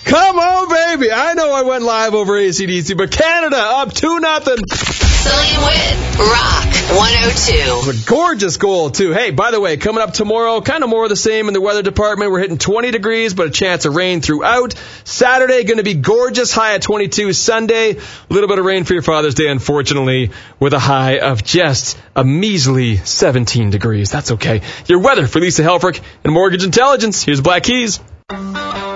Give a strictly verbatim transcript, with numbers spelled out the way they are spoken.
Come on, baby. I know I went live over A C D C, but Canada up two nothing. Sully and Wit, Rock one oh two. A gorgeous goal, too. Hey, by the way, coming up tomorrow, kind of more of the same in the weather department. We're hitting twenty degrees, but a chance of rain throughout. Saturday, going to be gorgeous, high at twenty-two. Sunday, a little bit of rain for your Father's Day, unfortunately, with a high of just a measly seventeen degrees. That's okay. Your weather for Lisa Helfrich and Mortgage Intelligence. Here's Black Keys.